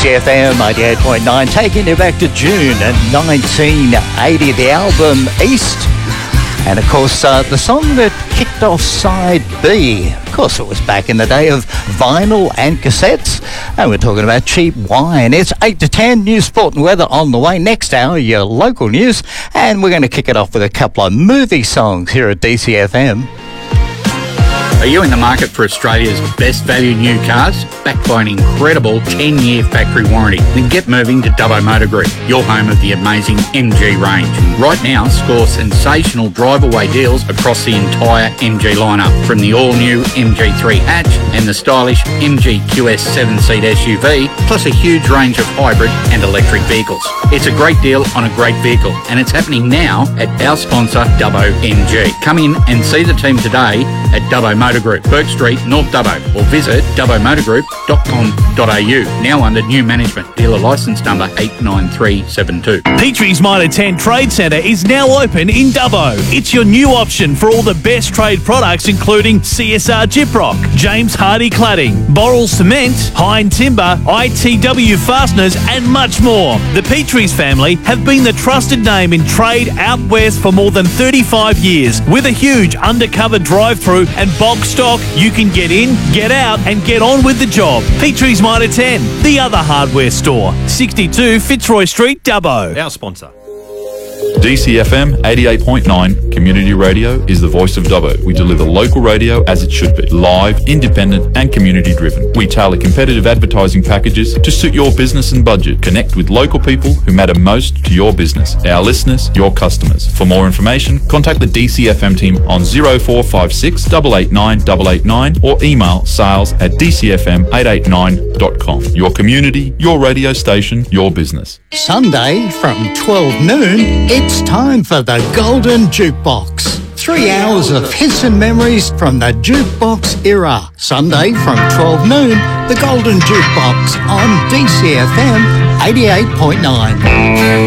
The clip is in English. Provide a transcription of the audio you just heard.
DCFM 88.9, taking you back to June 1980, the album East. And of course, the song that kicked off side B, of course, it was back in the day of vinyl and cassettes. And we're talking about cheap wine. It's 8 to 10, news, sport and weather on the way. Next hour, your local news. And we're going to kick it off with a couple of movie songs here at DCFM. Are you in the market for Australia's best value new cars, backed by an incredible 10-year factory warranty? Then get moving to Dubbo Motor Group, your home of the amazing MG range. Right now, score sensational drive-away deals across the entire MG lineup, from the all-new MG3 hatch and the stylish MG QS 7-seat SUV, plus a huge range of hybrid and electric vehicles. It's a great deal on a great vehicle, and it's happening now at our sponsor, Dubbo MG. Come in and see the team today at Dubbo Motor Group, Burke Street, North Dubbo, or visit dubbomotorgroup.com.au. Now under new management. Dealer licence number 89372. Petrie's Mitre 10 Trade Centre is now open in Dubbo. It's your new option for all the best trade products, including CSR Gyprock, James Hardy Cladding, Boral Cement, Hine Timber, ITW Fasteners, and much more. The Petrie's family have been the trusted name in trade out west for more than 35 years. With a huge undercover drive-through and bulk stock, you can get in, get out, and get on with the job. Petrie's Mitre 10, the other hardware store, 62 Fitzroy Street, Dubbo. Our sponsor. DCFM 88.9 Community Radio is the voice of Dubbo. We deliver local radio as it should be. Live, independent and community driven. We tailor competitive advertising packages to suit your business and budget. Connect with local people who matter most to your business. Our listeners, your customers. For more information, contact the DCFM team on 0456 889 889 or email sales@dcfm889.com. Your community, your radio station, your business. Sunday from 12 noon, it's time for the Golden Jukebox. 3 hours of hits and memories from the jukebox era. Sunday from 12 noon, the Golden Jukebox on DCFM 88.9.